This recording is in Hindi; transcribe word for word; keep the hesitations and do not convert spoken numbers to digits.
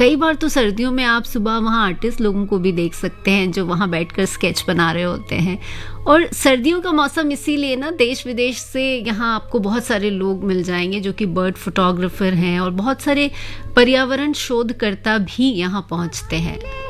कई बार तो सर्दियों में आप सुबह वहाँ आर्टिस्ट लोगों को भी देख सकते हैं जो वहाँ बैठकर स्केच बना रहे होते हैं। और सर्दियों का मौसम इसीलिए ना देश विदेश से यहाँ आपको बहुत सारे लोग मिल जाएंगे जो कि बर्ड फोटोग्राफर हैं, और बहुत सारे पर्यावरण शोधकर्ता भी यहाँ पहुँचते हैं।